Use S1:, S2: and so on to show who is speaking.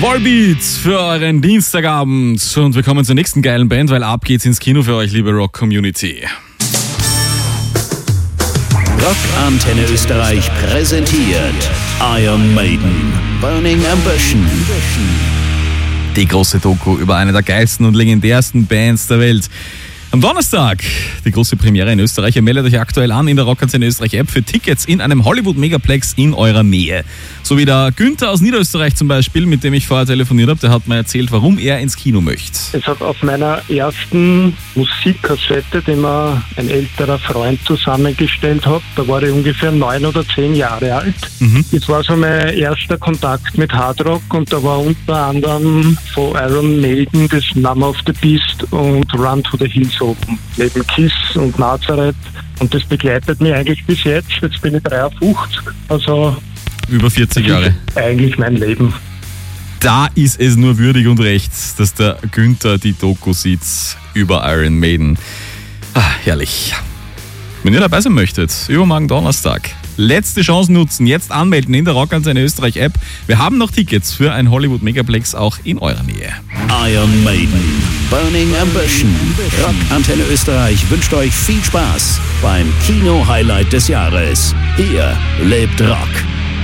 S1: Volbeat für euren Dienstagabend. Und wir kommen zur nächsten geilen Band, weil ab geht's ins Kino für euch, liebe Rock-Community.
S2: Rockantenne Österreich präsentiert Iron Maiden, Burning Ambition.
S1: Die große Doku über eine der geilsten und legendärsten Bands der Welt. Am Donnerstag die große Premiere in Österreich. Ihr meldet euch aktuell an in der Rockantenne Österreich App für Tickets in einem Hollywood-Megaplex in eurer Nähe. So wie der Günther aus Niederösterreich zum Beispiel, mit dem ich vorher telefoniert habe, der hat mir erzählt, warum er ins Kino möchte.
S3: Es hat auf meiner ersten Musikkassette, die mir ein älterer Freund zusammengestellt hat, da war ich ungefähr 9 oder 10 Jahre alt. Das war so mein erster Kontakt mit Hardrock und da war unter anderem von Iron Maiden das Number of the Beast und Run to the Hills oben, neben Kiss und Nazareth. Und das begleitet mich eigentlich bis jetzt. Jetzt bin ich 53, also
S1: über 40 Jahre.
S3: Eigentlich mein Leben.
S1: Da ist es nur würdig und recht, dass der Günther die Doku sieht über Iron Maiden. Herrlich. Wenn ihr dabei sein möchtet, übermorgen Donnerstag, letzte Chance nutzen, jetzt anmelden in der Rockantenne Österreich App. Wir haben noch Tickets für ein Hollywood Megaplex auch in eurer Nähe.
S2: Iron Maiden, Burning Ambition. Rockantenne Österreich wünscht euch viel Spaß beim Kino-Highlight des Jahres. Hier lebt Rock.